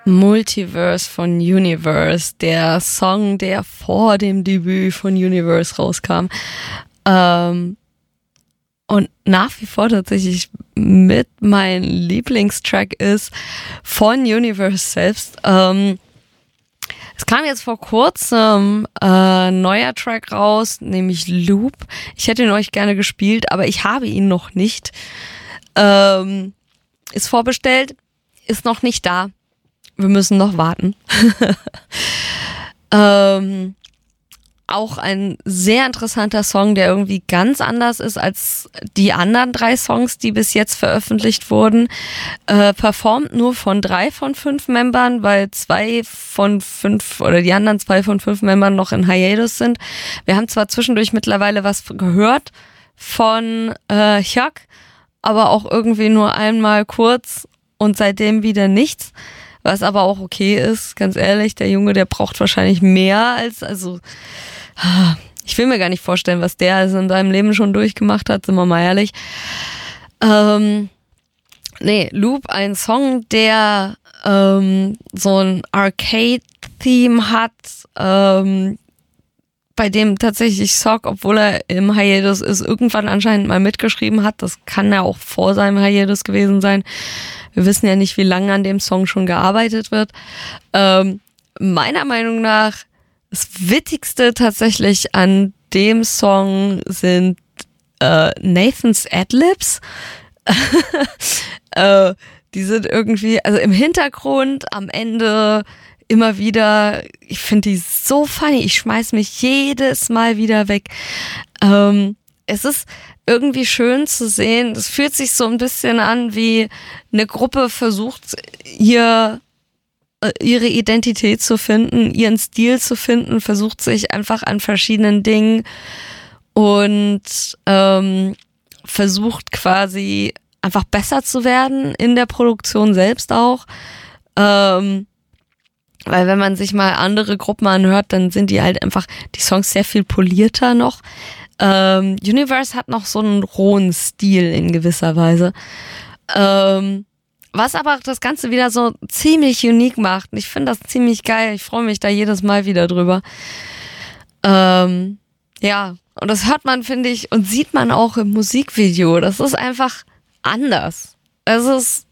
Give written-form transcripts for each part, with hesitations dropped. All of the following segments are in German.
Multiverse von Universe, der Song, der vor dem Debüt von Universe rauskam. Und nach wie vor tatsächlich mit mein Lieblingstrack ist von Universe selbst. Es kam jetzt vor kurzem ein neuer Track raus, nämlich Loop. Ich hätte ihn euch gerne gespielt, aber ich habe ihn noch nicht. Ist vorbestellt, ist noch nicht da. Wir müssen noch warten. Auch ein sehr interessanter Song, der irgendwie ganz anders ist als die anderen 3 Songs, die bis jetzt veröffentlicht wurden. Performt nur von 3 von 5 Membern, weil 2 von 5 oder die anderen 2 von 5 Membern noch in Hiatus sind. Wir haben zwar zwischendurch mittlerweile was gehört von Hyuk, aber auch irgendwie nur einmal kurz und seitdem wieder nichts. Was aber auch okay ist, ganz ehrlich, der Junge, der braucht wahrscheinlich mehr ich will mir gar nicht vorstellen, was der also in seinem Leben schon durchgemacht hat, sind wir mal ehrlich. Loop, ein Song, der so ein Arcade-Theme hat, bei dem tatsächlich Sok, obwohl er im Hiatus ist, irgendwann anscheinend mal mitgeschrieben hat. Das kann ja auch vor seinem Hiatus gewesen sein. Wir wissen ja nicht, wie lange an dem Song schon gearbeitet wird. Meiner Meinung nach das Witzigste tatsächlich an dem Song sind Nathans Adlibs. Die sind irgendwie, also im Hintergrund, am Ende immer wieder, ich finde die so funny, ich schmeiß mich jedes Mal wieder weg. Es ist irgendwie schön zu sehen, es fühlt sich so ein bisschen an, wie eine Gruppe versucht, ihre Identität zu finden, ihren Stil zu finden, versucht sich einfach an verschiedenen Dingen und versucht quasi einfach besser zu werden in der Produktion selbst auch. Weil wenn man sich mal andere Gruppen anhört, dann sind die halt einfach, die Songs sehr viel polierter noch. Universe hat noch so einen rohen Stil in gewisser Weise. Was aber das Ganze wieder so ziemlich unique macht. Und ich finde das ziemlich geil. Ich freue mich da jedes Mal wieder drüber. Ja, und das hört man, finde ich, und sieht man auch im Musikvideo. Das ist einfach anders. Es ist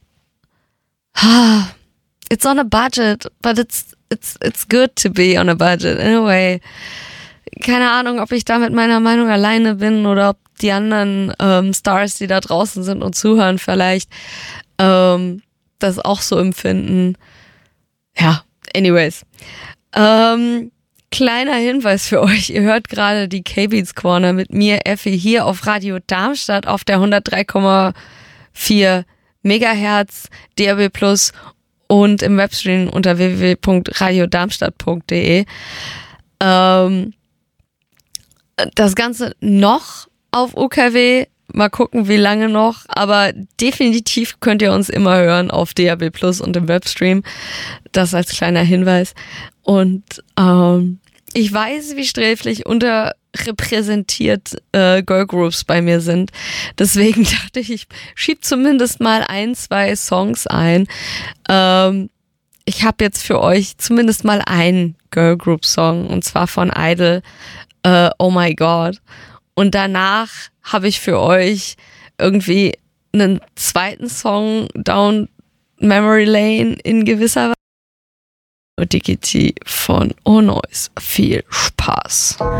it's on a budget, but it's good to be on a budget in a way. Keine Ahnung, ob ich da mit meiner Meinung alleine bin oder ob die anderen Stars, die da draußen sind und zuhören, vielleicht das auch so empfinden. Ja, anyways. Kleiner Hinweis für euch, ihr hört gerade die K-Beats Corner mit mir, Effi, hier auf Radio Darmstadt auf der 103,4 Megahertz, DAB+ und im Webstream unter www.radiodarmstadt.de. Das Ganze noch auf UKW, mal gucken, wie lange noch, aber definitiv könnt ihr uns immer hören auf DAB+ und im Webstream. Das als kleiner Hinweis. Und ich weiß, wie sträflich unterrepräsentiert Girlgroups bei mir sind. Deswegen dachte ich schieb zumindest mal 1-2 Songs ein. Ich habe jetzt für euch zumindest mal einen Girlgroup-Song, und zwar von Idol, Oh My God. Und danach habe ich für euch irgendwie einen zweiten Song, Down Memory Lane in gewisser Weise. Digiti von Oh Noise. Viel Spaß.